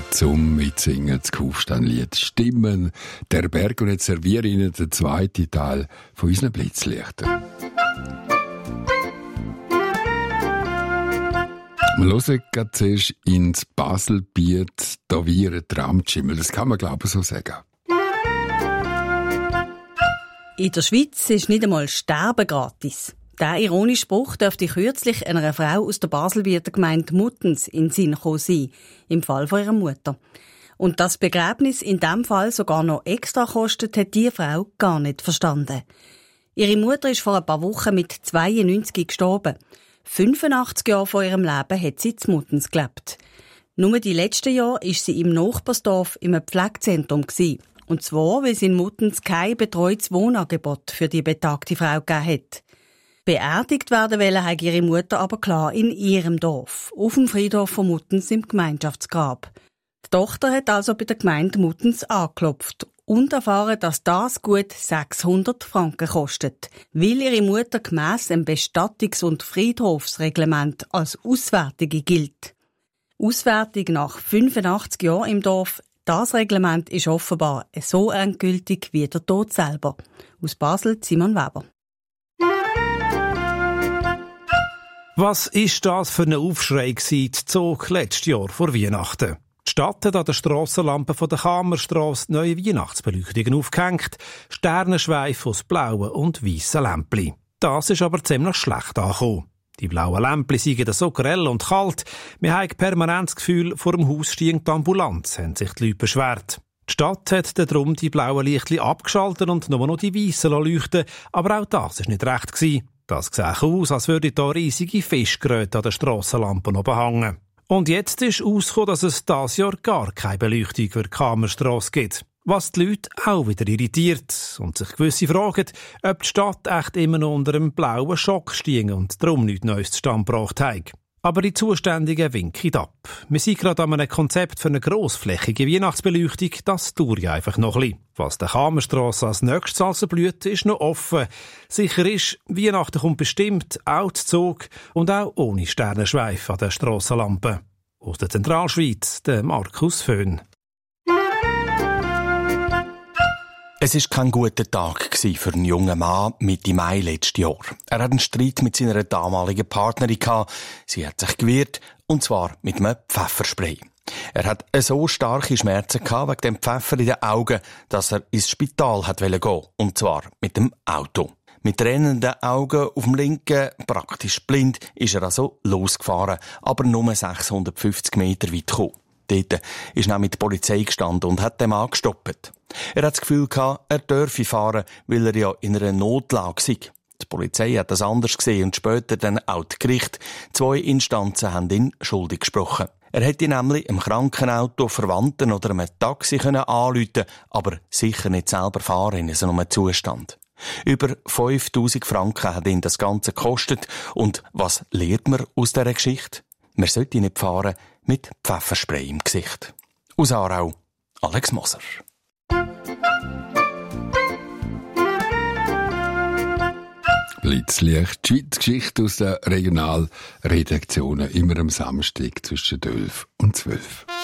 zum Mitsingen das Kufsteinlied «Stimmen der Berg». Und jetzt serviere ich Ihnen den zweiten Teil von unseren Blitzlichtern. Wir hören gerade zuerst ins Baselbiet «Da wir Tramschimmel». Das kann man, glaube ich, so sagen. In der Schweiz ist nicht einmal Sterben gratis. Der ironische Spruch dürfte kürzlich einer Frau aus der Baselbieter Gemeinde Muttens in den Sinn gekommen sein, im Fall von ihrer Mutter. Und das Begräbnis in diesem Fall sogar noch extra kostet, hat die Frau gar nicht verstanden. Ihre Mutter ist vor ein paar Wochen mit 92 gestorben. 85 Jahre von ihrem Leben hat sie in Muttens gelebt. Nur die letzten Jahre war sie im Nachbarsdorf im Pflegezentrum gewesen. Und zwar, weil es in Muttens kein betreutes Wohnangebot für die betagte Frau gegeben hat. Beerdigt werden wollte hat ihre Mutter aber klar in ihrem Dorf, auf dem Friedhof von Muttens im Gemeinschaftsgrab. Die Tochter hat also bei der Gemeinde Muttens angeklopft und erfahren, dass das gut 600 Franken kostet, weil ihre Mutter gemäss dem Bestattungs- und Friedhofsreglement als Auswärtige gilt. Auswärtig nach 85 Jahren im Dorf, das Reglement ist offenbar so endgültig wie der Tod selber. Aus Basel, Simon Weber. Was ist das für ein Aufschrei gewesen, Zug letztes Jahr vor Weihnachten? Die Stadt hat an der Strassenlampe von der Kammerstrasse neue Weihnachtsbeleuchtungen aufgehängt, Sternenschweife aus blauen und weissen Lämpchen. Das ist aber ziemlich schlecht angekommen. Die blauen Lämpchen seien so grell und kalt, wir haben permanent das Gefühl, vor dem Haus stieg die Ambulanz, haben sich die Leute beschwert. Die Stadt hat darum die blauen Lichtchen abgeschaltet und nur noch die weissen leuchten, aber auch das war nicht recht gewesen. Das sieht aus, als würden da riesige Fischgräte an den Strassenlampen oben hängen. Und jetzt ist herausgekommen, dass es dieses Jahr gar keine Beleuchtung für die Kammerstrasse gibt. Was die Leute auch wieder irritiert und sich gewisse fragen, ob die Stadt echt immer noch unter einem blauen Schock steht und darum nichts Neues zustande gebracht hat. Aber die Zuständigen winken ab. Wir sind gerade an einem Konzept für eine grossflächige Weihnachtsbeleuchtung, das dauert ja einfach noch ein bisschen. Was der Kammerstrasse als nächstes also blüht, ist noch offen. Sicher ist, Weihnachten kommt bestimmt auch zu Zug und auch ohne Sternenschweif an der Strassenlampe. Aus der Zentralschweiz, der Markus Föhn. Es war kein guter Tag für einen jungen Mann Mitte Mai letztes Jahr. Er hat einen Streit mit seiner damaligen Partnerin gehabt. Sie hat sich gewehrt, und zwar mit einem Pfefferspray. Er hat so starke Schmerzen gehabt wegen dem Pfeffer in den Augen, dass er ins Spital hat gehen wollte. Und zwar mit dem Auto. Mit tränenden Augen auf dem linken, praktisch blind, ist er also losgefahren, aber nur 650 Meter weit gekommen. Dort ist nämlich die Polizei gestanden und hat den Mann gestoppt. Er hat das Gefühl gehabt, er dürfe fahren, weil er ja in einer Notlage sei. Die Polizei hat das anders gesehen und später dann auch das Gericht. 2 Instanzen haben ihn schuldig gesprochen. Er hätte nämlich im Krankenauto Verwandten oder einem Taxi anrufen können, aber sicher nicht selber fahren in so einem Zustand. Über 5'000 Franken hat ihn das Ganze gekostet. Und was lernt man aus dieser Geschichte? Man sollte nicht fahren mit Pfefferspray im Gesicht. Aus Aarau, Alex Moser. Blitzlicht, die Schweiz Geschichte aus den Regionalredaktionen, immer am Samstag zwischen 11 und 12.